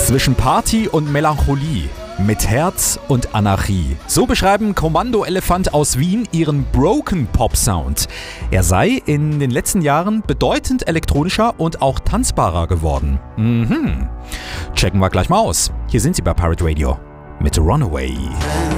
Zwischen Party und Melancholie, mit Herz und Anarchie. So beschreiben Kommando Elefant aus Wien ihren Broken Pop Sound. Er sei in den letzten Jahren bedeutend elektronischer und auch tanzbarer geworden. Checken wir gleich mal aus. Hier sind sie bei Pirate Radio mit Runaway.